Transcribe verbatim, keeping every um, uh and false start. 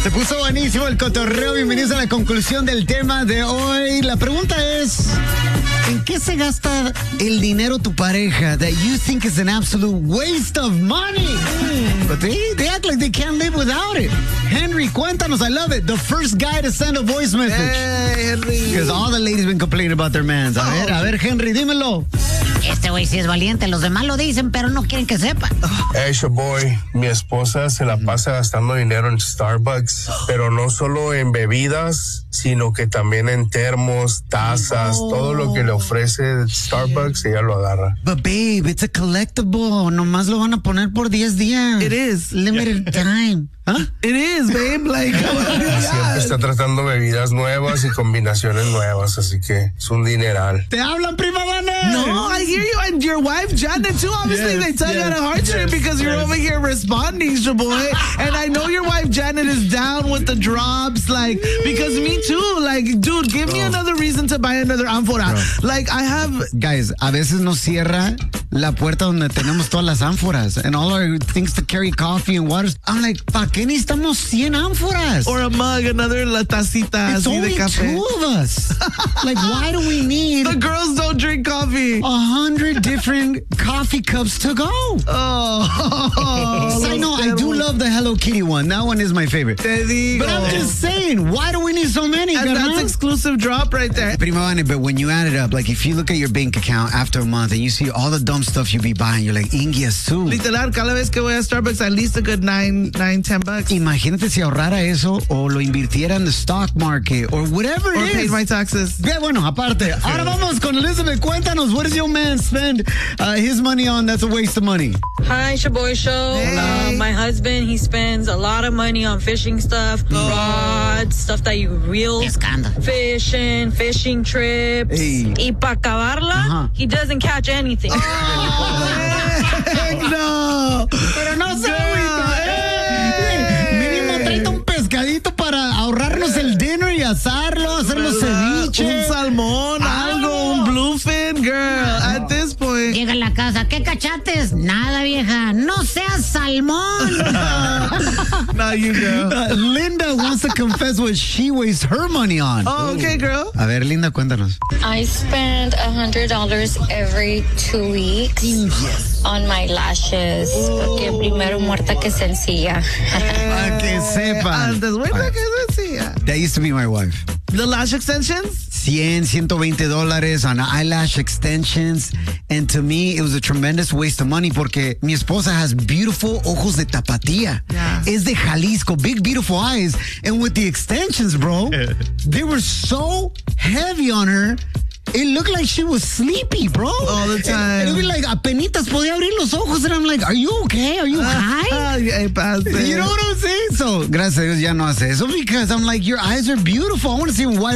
Se puso buenísimo el cotorreo. Bienvenidos a la conclusión del tema de hoy. La pregunta es, ¿en qué se gasta el dinero tu pareja that you think is an absolute waste of money? Mm. But they, they act like they can't live without it. Henry, cuéntanos. I love it. The first guy to send a voice message. Hey, Henry. Because all the ladies been complaining about their mans. A ver, a ver, Henry, dímelo. Este güey sí es valiente. Los demás lo dicen, pero no quieren que sepa. Hey, boy, mi esposa se la pasa gastando dinero en Starbucks, pero no solo en bebidas, sino que también en termos, tazas, oh. todo lo que le ofrece Starbucks, ella lo agarra. But babe, it's a collectible. Nomás lo van a poner por diez días. It is. Limited time. ¿Ah? It is, babe. Like, siempre está tratando bebidas nuevas y combinaciones nuevas, así que es un dineral. ¿Te hablan, prima Vane? No, I hear you. And your wife, Janet, too. Obviously, yes, they tell yes, you at a heartstring yes, because you're yes. over here responding, boy. And I know your wife, Janet, is down with the drops. Like, because me too. Like, dude, give Bro. me another reason to buy another ánfora. Bro. Like, I have... Guys, a veces nos cierra la puerta donde tenemos todas las ánforas and all our things to carry coffee and waters. I'm like, ¿pa' qué necesitamos cien ánforas? Or a mug, another la tacita It's así only de café. two of us. Like, why do we need... The girls don't drink coffee. A hundred different coffee cups to go. Oh. So I know, I do love the Hello Kitty one. That one is my favorite. Te digo. But I'm just saying, why do we need so many? And carnal? that's exclusive drop right there. Prima Vane, but when you add it up, like if you look at your bank account after a month and you see all the dumb stuff you be buying, you're like, Ingias too. Literal, cada vez que voy a Starbucks, at least a good nine, nine, ten bucks. Imagínate si ahorrara eso o lo invirtiera en the stock market or whatever or it is. Or paid my taxes. Yeah, bueno, aparte. Ahora vamos con Elizabeth. Cuéntanos, what does your man spend uh, his money on that's a waste of money? Hi, Shaboy Show. Hey. Uh, my husband, he spends a lot of money on fishing stuff, oh. rods, stuff that you reel, Pescando. fishing, fishing trips. Hey. Y para acabarla, uh-huh. he doesn't catch anything. Oh, no. Pero no se agüita. Hey. Mínimo treinta un pescadito para ahorrarnos el dinner y asarlo, hacer los ceviches. Un salmón, algo, un bluefin, girl. At this point. Llega a la casa, ¿qué cachates? Nada, vieja. No seas salmón. No, you girl. Uh, Linda wants to confess what she wastes her money on. Oh, okay, girl. A ver, Linda, cuéntanos. I spend one hundred dollars every two weeks yes. on my lashes. Porque primero muerta que sencilla. Para que sepan. Antes muerta que sencilla. That used to be my wife. The lash extensions? cien, ciento veinte dólares on eyelash extensions. And to me, it was a tremendous waste of money porque mi esposa has beautiful ojos de tapatía. Yeah. Es de Jalisco, big, beautiful eyes. And with the extensions, bro, they were so heavy on her. It looked like she was sleepy, bro. All the time. And it would be like, apenitas podía abrir los ojos. And I'm like, are you okay? Are you high? You know what I'm saying? So, gracias a Dios ya no hace eso because I'm like, your eyes are beautiful. I want to see them white.